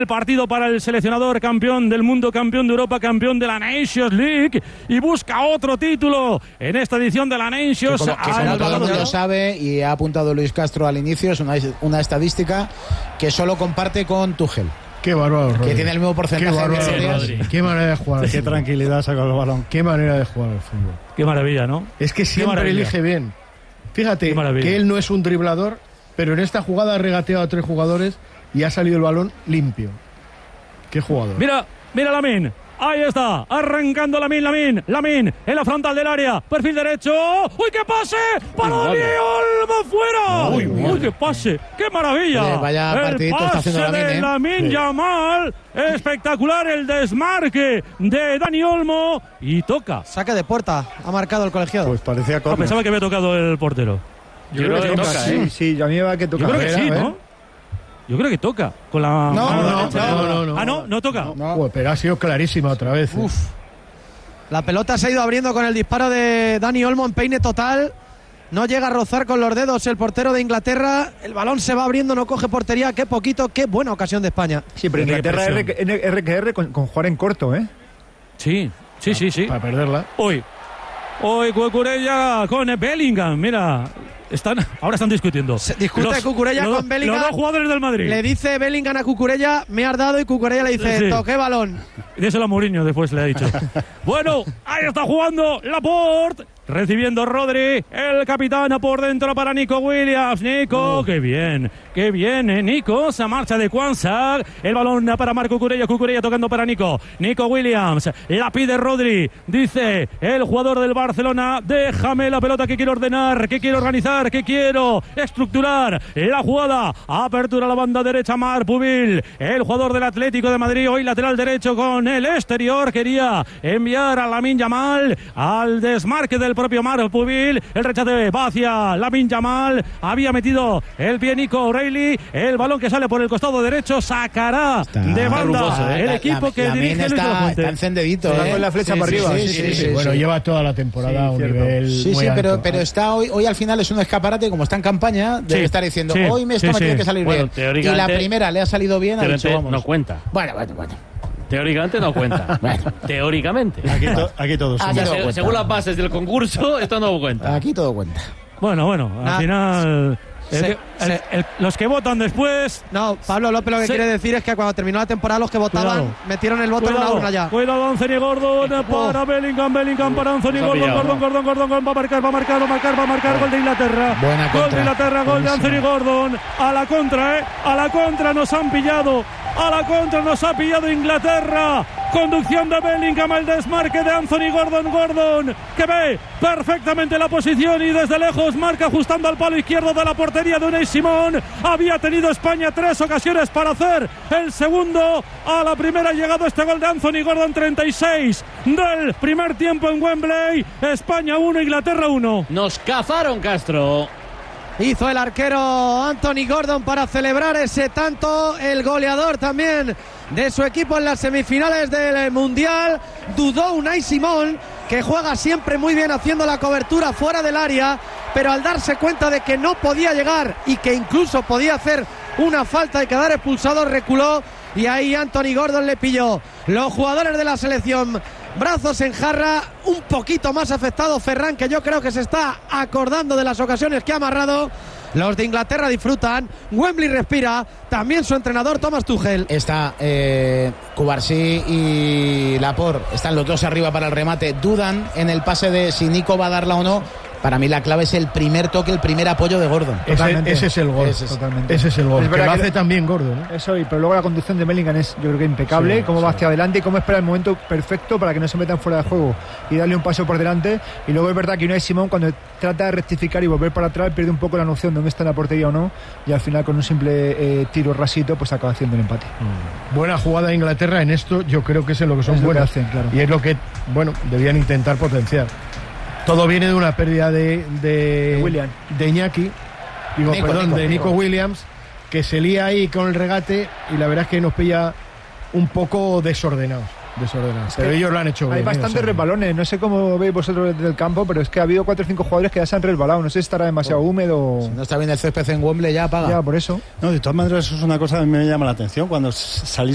El partido para el seleccionador, campeón del mundo, campeón de Europa, campeón de la Nations League, y busca otro título en esta edición de la Nations. Que como todo el mundo sabe, y ha apuntado Luis Castro al inicio, es una estadística que solo comparte con Tuchel. Qué bárbaro, que tiene el mismo porcentaje de victorias. Qué manera de jugar. Qué tranquilidad saca el balón. Qué manera de jugar al fútbol. Qué maravilla, ¿no? Es que siempre elige bien. Fíjate que él no es un driblador, pero en esta jugada ha regateado a 3 jugadores y ha salido el balón limpio. Qué jugador. Mira Lamine. Ahí está, arrancando Lamine en la frontal del área, perfil derecho. ¡Uy, qué pase! ¡Para Dani Olmo fuera! ¡Uy, qué pase! ¡Qué maravilla! Vaya partidito está haciendo Lamine Yamal. Espectacular el desmarque de Dani Olmo. Y toca. Saque de puerta, ha marcado el colegiado. Pues parecía córner. Pensaba que había tocado el portero. Yo creo que toca, Sí, yo a mí me va que toca. Yo creo que sí, ¿no? Yo creo que toca con la No. No toca. No. Pero ha sido clarísima otra vez. Uf. La pelota se ha ido abriendo con el disparo de Dani Olmo en peine total. No llega a rozar con los dedos el portero de Inglaterra. El balón se va abriendo, no coge portería. Qué poquito, qué buena ocasión de España. Sí, pero Inglaterra RQR con jugar en corto, ¿eh? Sí. Para perderla. Hoy Cucurella con Bellingham, mira. Ahora están discutiendo. Discute Cucurella con Bellingham. Los dos jugadores del Madrid. Le dice Bellingham a Cucurella, me has dado, y Cucurella le dice, toqué balón. Díselo a Mourinho, después le ha dicho. Bueno, ahí está jugando Laporte. Recibiendo Rodri, el capitán por dentro para Nico Williams. Nico, qué bien, Nico, se marcha de Kwanzaa. El balón para Marco Cucurella tocando para Nico Williams, la pide Rodri, dice el jugador del Barcelona, déjame la pelota que quiero ordenar, que quiero organizar, que quiero estructurar la jugada. Apertura a la banda derecha Marc Pubil, el jugador del Atlético de Madrid, hoy lateral derecho con el exterior, quería enviar a Lamine Yamal al desmarque del propio Marc Pubil. El rechace va hacia Lamine Yamal, había metido el pie Nico O'Reilly, el balón que sale por el costado derecho, sacará de banda el equipo que dirige Luis de la Fuente. Está encendidito, con la flecha para arriba. Sí. Bueno, lleva toda la temporada a un nivel muy alto. pero está hoy al final es un escaparate, como está en campaña, debe estar diciendo, hoy esto me tiene que salir bien. Y la primera le ha salido bien, ha dicho, vamos. No cuenta. Bueno. Teóricamente no cuenta. Teóricamente. Aquí todo suma. Según las bases del concurso, esto no cuenta. Aquí todo cuenta. Bueno, al final... los que votan después... No, Pablo López lo que quiere decir es que cuando terminó la temporada los que votaban metieron el voto en una urna ya. Cuidado Anthony Gordon para Bellingham para Anthony Gordon, va a marcar gol de Inglaterra. Gol de Inglaterra, gol de Anthony Gordon. A la contra nos han pillado. Nos ha pillado Inglaterra. Conducción de Bellingham, el desmarque de Anthony Gordon, que ve perfectamente la posición y desde lejos marca ajustando al palo izquierdo de la portería de Unai Simón. Había tenido España 3 ocasiones para hacer el segundo. A la primera ha llegado este gol de Anthony Gordon, 36 del primer tiempo en Wembley. España 1, Inglaterra 1. Nos cazaron, Castro. Hizo el arquero Anthony Gordon para celebrar ese tanto, el goleador también de su equipo en las semifinales del Mundial. Dudó Unai Simón, que juega siempre muy bien haciendo la cobertura fuera del área, pero al darse cuenta de que no podía llegar y que incluso podía hacer una falta y quedar expulsado, reculó, y ahí Anthony Gordon le pilló. Los jugadores de la selección, brazos en jarra, un poquito más afectado Ferran, que yo creo que se está acordando de las ocasiones que ha amarrado. Los de Inglaterra disfrutan, Wembley respira, también su entrenador Thomas Tuchel. Está Cubarsí y Laporte, están los dos arriba para el remate, dudan en el pase de si Nico va a darla o no. Para mí la clave es el primer toque, el primer apoyo de Gordon. Ese es el gol. Ese es el gol. Que lo hace también Gordon, ¿eh? Eso, pero luego la conducción de Bellingham es, yo creo que impecable. Cómo va hacia adelante y cómo espera el momento perfecto para que no se metan fuera de juego y darle un paso por delante. Y luego es verdad que Unai Simón, cuando trata de rectificar y volver para atrás, pierde un poco la noción de dónde está en la portería o no. Y al final, con un simple tiro rasito, pues acaba haciendo el empate. Buena jugada de Inglaterra en esto, yo creo que es en lo que son buenas. Hacen, claro. Y es lo que, debían intentar potenciar. Todo viene de una pérdida de Nico Williams, que se lía ahí con el regate y la verdad es que nos pilla un poco desordenados. Pero ellos lo han hecho bien. Hay bastantes resbalones, no sé cómo veis vosotros desde el campo, pero es que ha habido 4 o 5 jugadores que ya se han resbalado. No sé si estará demasiado húmedo. Si no está bien el césped en Wembley, ya apaga. Ya, por eso. No, de todas maneras, eso es una cosa que me llama la atención. Cuando salís